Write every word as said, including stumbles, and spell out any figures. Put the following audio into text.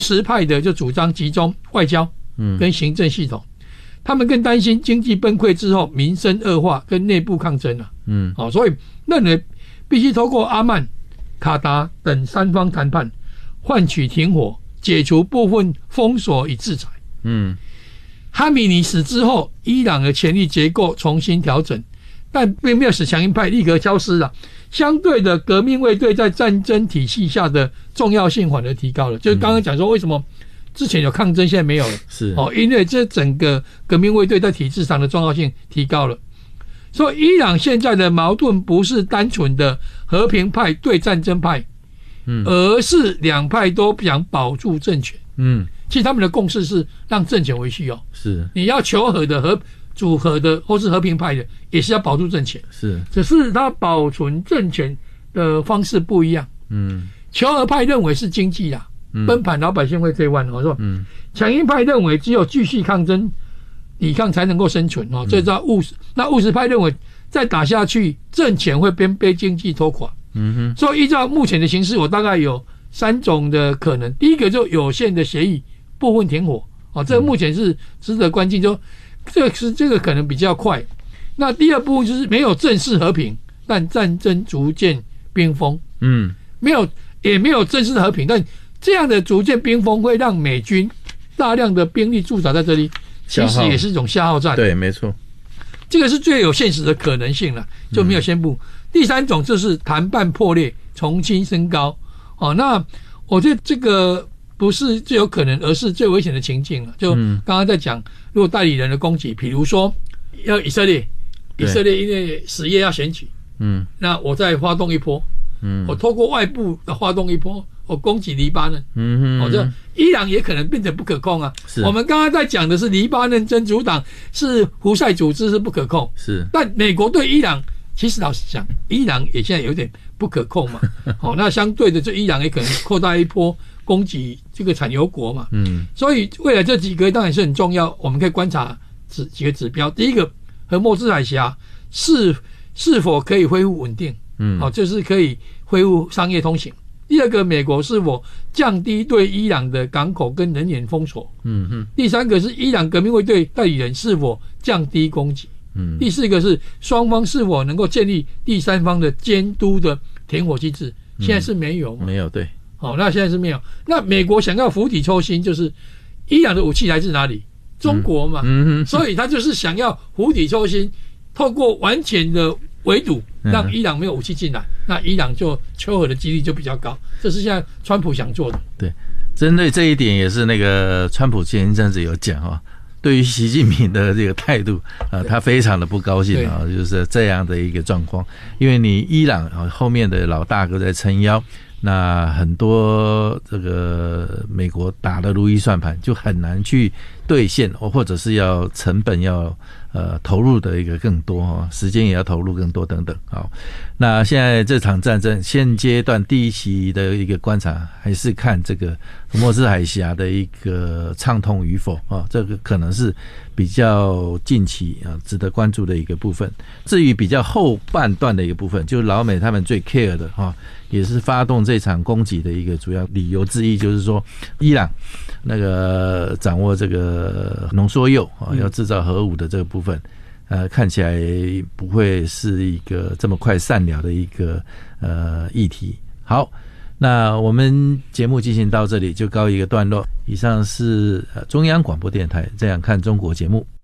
实派的就主张集中外交跟行政系统，嗯、他们更担心经济崩溃之后民生恶化跟内部抗争啊。嗯，哦，所以认为必须透过阿曼、卡达等三方谈判，换取停火，解除部分封锁与制裁。嗯，哈米尼死之后，伊朗的权力结构重新调整，但并没有使强硬派立刻消失了。相对的，革命卫队在战争体系下的重要性反而提高了。就是刚刚讲说，为什么之前有抗争，现在没有了？是哦，因为这整个革命卫队在体制上的重要性提高了。所以，伊朗现在的矛盾不是单纯的和平派对战争派，嗯，而是两派都想保住政权。嗯，其实他们的共识是让政权维续哦。是，你要求和的和。组合的或是和平派的也是要保住政权，是，只是他保存政权的方式不一样。嗯，求和派认为是经济啦，嗯、崩盘老百姓会退万。我说，嗯，强硬派认为只有继续抗争、抵抗才能够生存哦，这叫务实。那务实派认为再打下去，政权会被被经济拖垮。嗯哼，所以依照目前的形势，我大概有三种的可能。第一个就有限的协议，部分停火哦，这个目前是值得关注。就这个是这个可能比较快。那第二部分就是没有正式和平，但战争逐渐冰封。嗯，没有也没有正式和平，但这样的逐渐冰封会让美军大量的兵力驻扎在这里，其实也是一种消耗战。 对，没错， 这个是最有现实的可能性了，就没有宣布。嗯、第三种就是谈判破裂，重新升高。哦，那我觉得这个不是最有可能，而是最危险的情境了。就刚刚在讲。如果代理人的攻击，比如说要以色列，以色列因为十月要选举，嗯，那我再发动一波，嗯，我透过外部的发动一波，我攻击黎巴嫩，嗯哼，哦，这伊朗也可能变得不可控啊。是，我们刚刚在讲的是黎巴嫩真主党是胡塞组织是不可控，是，但美国对伊朗，其实老实讲，伊朗也现在有点不可控嘛。好、哦，那相对的，这伊朗也可能扩大一波。攻击这个产油国嘛，嗯，所以未来这几个当然是很重要，我们可以观察指几个指标。第一个，和默兹海峡是是否可以恢复稳定，嗯，好、哦，就是可以恢复商业通行。第二个，美国是否降低对伊朗的港口跟人员封锁，嗯嗯。第三个是伊朗革命卫队代理人是否降低攻击，嗯。第四个是双方是否能够建立第三方的监督的停火机制，现在是没有嘛？ 没有，对。 好、哦，那现在是没有。那美国想要釜底抽薪，就是伊朗的武器来自哪里？中国嘛，嗯嗯、所以他就是想要釜底抽薪，透过完全的围堵，让伊朗没有武器进来，嗯、那伊朗就求和的几率就比较高。这是现在川普想做的。 对，针对这一点也是那个川普前一阵子有讲啊，对于习近平的这个态度啊，他非常的不高兴啊，就是这样的一个状况，因为你伊朗啊后面的老大哥在撑腰。那很多这个美国打的如意算盘就很难去兑现，或者是要成本要呃投入的一个更多哈，时间也要投入更多等等。好，那现在这场战争现阶段第一期的一个观察，还是看这个荷默兹海峡的一个畅通与否啊，这个可能是比较近期啊值得关注的一个部分。至于比较后半段的一个部分，就是老美他们最 care 的哈。也是发动这场攻击的一个主要理由之一，就是说伊朗那个掌握这个浓缩铀啊，要制造核武的这个部分，呃，看起来不会是一个这么快散了的一个呃议题。好，那我们节目进行到这里就告一个段落。以上是中央广播电台《这样看中国》节目。